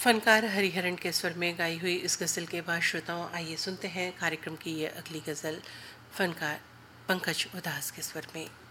फनकार हरिहरन के स्वर में गाई हुई इस गज़ल के बाद श्रोताओं आइए सुनते हैं कार्यक्रम की ये अगली गज़ल फनकार पंकज उदास के स्वर में।